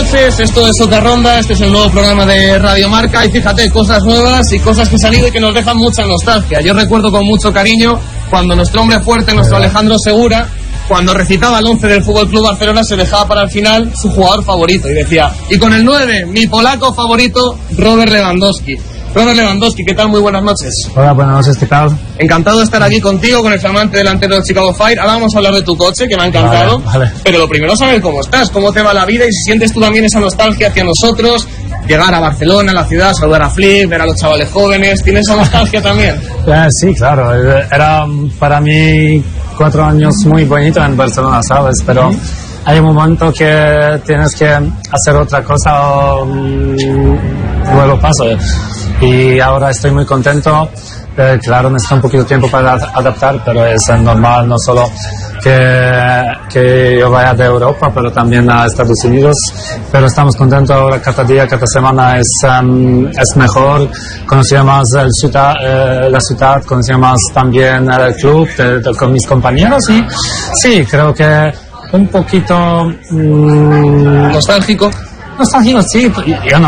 noches, esto es Otra Ronda, este es el nuevo programa de Radio Marca y fíjate, cosas nuevas y cosas que se han ido y que nos dejan mucha nostalgia. Yo recuerdo con mucho cariño cuando nuestro hombre fuerte, nuestro Alejandro Segura, cuando recitaba el 11 del Fútbol Club Barcelona, se dejaba para el final su jugador favorito y decía, y con el 9, mi polaco favorito, Robert Lewandowski. Robert Lewandowski, ¿qué tal? Muy buenas noches. Hola, buenas noches, ¿qué tal? Encantado de estar aquí contigo, con el flamante delantero del Chicago Fire. Ahora vamos a hablar de tu coche, que me ha encantado. Vale. Pero lo primero es saber cómo estás, cómo te va la vida y si sientes tú también esa nostalgia hacia nosotros, llegar a Barcelona, a la ciudad, saludar a Flick, ver a los chavales jóvenes. ¿Tienes esa nostalgia también? Sí, claro. Era para mí 4 años muy bonitos en Barcelona, ¿sabes? Pero hay un momento que tienes que hacer otra cosa o luego paso. Y ahora estoy muy contento. Claro, necesito un poquito de tiempo para adaptar, pero es normal, no solo que yo vaya de Europa, pero también a Estados Unidos. Pero estamos contentos ahora, cada día, cada semana es mejor. Conocía más la ciudad, conocía más también el club con mis compañeros y sí, creo que un poquito nostálgico. Nostálgico, sí. Yo no